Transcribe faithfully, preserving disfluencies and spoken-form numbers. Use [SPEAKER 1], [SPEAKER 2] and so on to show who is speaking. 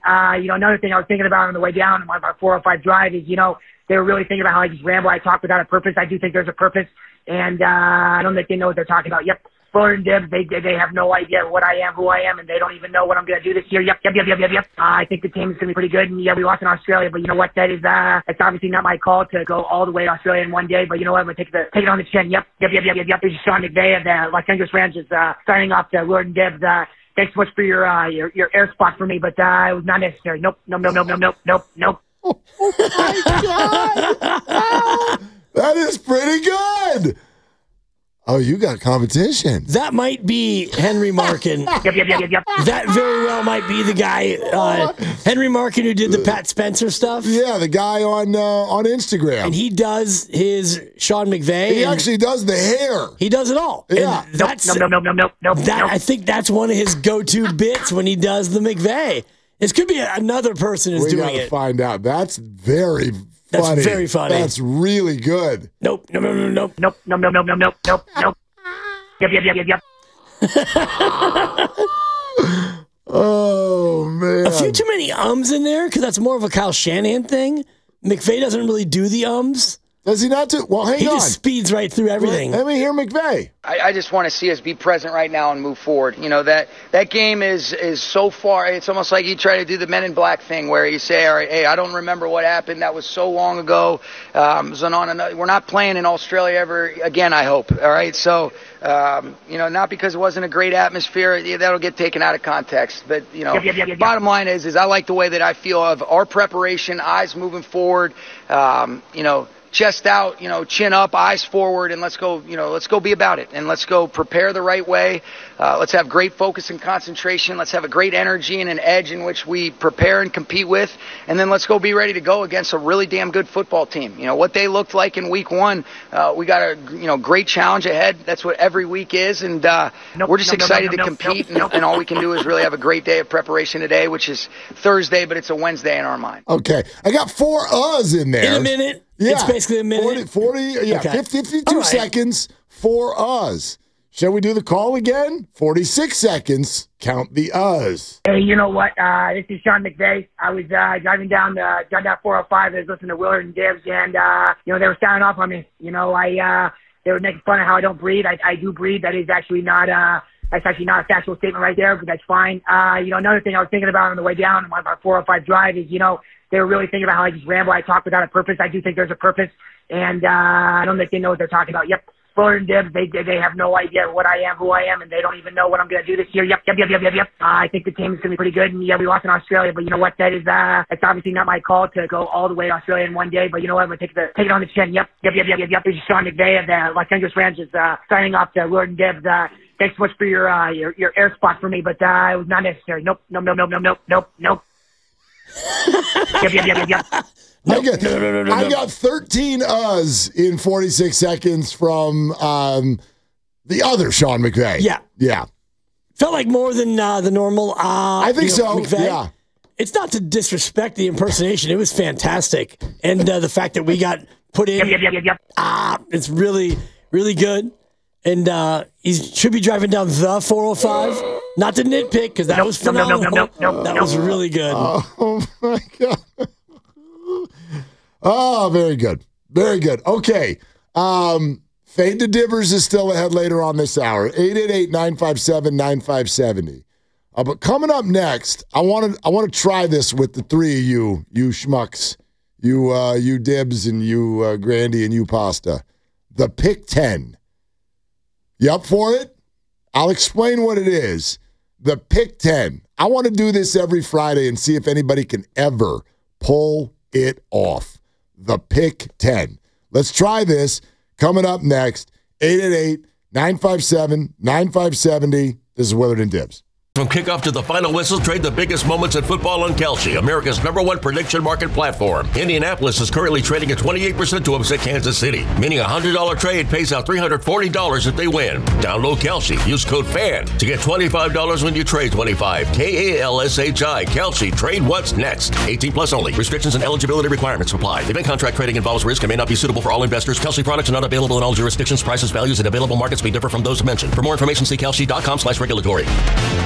[SPEAKER 1] Uh, you know, another thing I was thinking about on the way down on my four oh five drive is, you know, they were really thinking about how I just ramble. I talk without a purpose. I do think there's a purpose, and uh, I don't think they know what they're talking about. Yep. Fuller and Dibs, they they have no idea what I am, who I am, and they don't even know what I'm going to do this year. Yep, yep, yep, yep, yep, yep. Uh, I think the team is going to be pretty good, and yeah, we lost in Australia, but you know what? That is, uh, it's obviously not my call to go all the way to Australia in one day, but you know what? I'm going to take, the, take it on the chin. Yep, yep, yep, yep, yep, yep. This is Sean McVay of the Los Angeles Rams is uh, signing off to Willard and Dibs. Uh, thanks so much for your, uh, your, your air spot for me, but uh, it was not necessary. Nope, nope, nope, nope, nope, nope, nope, nope.
[SPEAKER 2] Oh, my God. Wow. That is pretty good. Oh, you got competition.
[SPEAKER 3] That might be Henry Markin.
[SPEAKER 1] Yep, yep, yep, yep, yep.
[SPEAKER 3] That very well might be the guy, uh, Henry Markin, who did the Pat Spencer stuff.
[SPEAKER 2] Yeah, the guy on uh, on Instagram.
[SPEAKER 3] And he does his Sean McVay.
[SPEAKER 2] He actually does the hair.
[SPEAKER 3] He does it all.
[SPEAKER 2] Yeah.
[SPEAKER 3] And that's,
[SPEAKER 1] nope, nope, nope, nope, nope, nope,
[SPEAKER 3] that,
[SPEAKER 1] nope.
[SPEAKER 3] I think that's one of his go-to bits when he does the McVay. This could be another person who's
[SPEAKER 2] we
[SPEAKER 3] doing
[SPEAKER 2] gotta
[SPEAKER 3] it.
[SPEAKER 2] find out. That's very
[SPEAKER 3] That's
[SPEAKER 2] funny.
[SPEAKER 3] very funny.
[SPEAKER 2] That's really good.
[SPEAKER 3] Nope, no, no, no, nope.
[SPEAKER 1] Nope, nope, nope, nope, nope, nope, nope, nope. Yep, yep, yep, yep, yep.
[SPEAKER 2] Oh, man.
[SPEAKER 3] A few too many ums in there because that's more of a Kyle Shanahan thing. McVay doesn't really do the ums.
[SPEAKER 2] Does he not do? Well, hang
[SPEAKER 3] he
[SPEAKER 2] on.
[SPEAKER 3] He just speeds right through everything.
[SPEAKER 2] Let me hear McVay.
[SPEAKER 4] I, I just want to see us be present right now and move forward. You know, that that game is is so far. It's almost like you try to do the Men in Black thing where you say, all right, hey, I don't remember what happened. That was so long ago. Um, so on another, we're not playing in Australia ever again, I hope. All right. So, um, you know, not because it wasn't a great atmosphere. Yeah, that'll get taken out of context. But, you know,
[SPEAKER 1] yep, yep, yep, yep.
[SPEAKER 4] bottom line is, is I like the way that I feel of our preparation, eyes moving forward, um, you know, chest out, you know, chin up, eyes forward, and let's go, you know, let's go be about it. And let's go prepare the right way. Uh, let's have great focus and concentration. Let's have a great energy and an edge in which we prepare and compete with. And then let's go be ready to go against a really damn good football team. You know, what they looked like in week one, uh, we got a, you know, great challenge ahead. That's what every week is. And uh,
[SPEAKER 1] nope,
[SPEAKER 4] we're just
[SPEAKER 1] nope,
[SPEAKER 4] excited
[SPEAKER 1] nope, nope,
[SPEAKER 4] to compete.
[SPEAKER 1] nope, nope.
[SPEAKER 4] And, and all we can do is really have a great day of preparation today, which is Thursday, but it's a Wednesday in our mind.
[SPEAKER 2] Okay. I got four uhs in there.
[SPEAKER 3] In a minute.
[SPEAKER 2] Yeah.
[SPEAKER 3] It's basically a minute.
[SPEAKER 2] forty, forty yeah,
[SPEAKER 3] okay.
[SPEAKER 2] fifty, fifty-two
[SPEAKER 3] right.
[SPEAKER 2] seconds, four uhs. Shall we do the call again? forty-six seconds, count the uhs.
[SPEAKER 1] Hey, you know what? Uh, this is Sean McVay. I was uh, driving down the down that four oh five. I was listening to Willard and Dibs, and uh, you know they were sounding off on me. You know, I uh, they were making fun of how I don't breathe. I, I do breathe. That is actually not uh, that's actually not a factual statement right there, but that's fine. Uh, you know, another thing I was thinking about on the way down on my, my four oh five drive is, you know, they were really thinking about how I just ramble. I talk without a purpose. I do think there's a purpose, and uh, I don't think they know what they're talking about. Yep. Fuller and Dibs, they they have no idea what I am, who I am, and they don't even know what I'm going to do this year. Yep, yep, yep, yep, yep, yep. Uh, I think the team is going to be pretty good, and yeah, we lost in Australia, but you know what? That is, uh, it's obviously not my call to go all the way to Australia in one day, but you know what? I'm going to take, the, take it on the chin. Yep, yep, yep, yep, yep, yep. This is Sean McVay of the Los Angeles Rams is uh, signing off to Willard and Dibs. Uh, thanks so much for your, uh, your your air spot for me, but uh, it was not necessary. Nope, nope, nope, nope, nope, nope, nope, nope. Yep, yep, yep, yep, yep.
[SPEAKER 2] I got,
[SPEAKER 3] no, no, no, no,
[SPEAKER 2] I
[SPEAKER 3] no.
[SPEAKER 2] got thirteen uhs in forty-six seconds from um, the other Sean McVay.
[SPEAKER 3] Yeah.
[SPEAKER 2] Yeah.
[SPEAKER 3] Felt like more than uh, the normal. Uh,
[SPEAKER 2] I think
[SPEAKER 3] you know,
[SPEAKER 2] so.
[SPEAKER 3] McVay.
[SPEAKER 2] Yeah.
[SPEAKER 3] It's not to disrespect the impersonation. It was fantastic. And uh, the fact that we got put in,
[SPEAKER 1] Yep, yep, yep, yep, yep.
[SPEAKER 3] ah, it's really, really good. And uh, he should be driving down the four oh five. Not to nitpick, because that
[SPEAKER 1] Nope,
[SPEAKER 3] was
[SPEAKER 1] nope, nope,
[SPEAKER 3] phenomenal.
[SPEAKER 1] nope, nope, nope,
[SPEAKER 3] that
[SPEAKER 1] nope.
[SPEAKER 3] was really good.
[SPEAKER 2] Oh, my God. Oh, very good. Very good. Okay. Um, Fade to Dibbers is still ahead later on this hour. eight eight eight, nine five seven, nine five seven zero. Uh, but coming up next, I want to I want to try this with the three of you, you schmucks, you uh, you Dibs and you uh, Grandy and you Pasta. The Pick ten. You up for it? I'll explain what it is. The Pick ten. I want to do this every Friday and see if anybody can ever pull it off. The Pick ten. Let's try this. Coming up next, eight eight eight, nine five seven, nine five seven zero. This is Willard and Dibs.
[SPEAKER 5] From kickoff to the final whistle, trade the biggest moments in football on Kalshi, America's number one prediction market platform. Indianapolis is currently trading at twenty-eight percent to upset Kansas City, meaning a one hundred dollars trade pays out three hundred forty dollars if they win. Download Kalshi. Use code FAN to get twenty-five dollars when you trade twenty-five dollars. K A L S H I. Kalshi. Trade what's next. eighteen plus only. Restrictions and eligibility requirements apply. Event contract trading involves risk and may not be suitable for all investors. Kalshi products are not available in all jurisdictions. Prices, values, and available markets may differ from those mentioned. For more information, see kalshi dot com slash regulatory.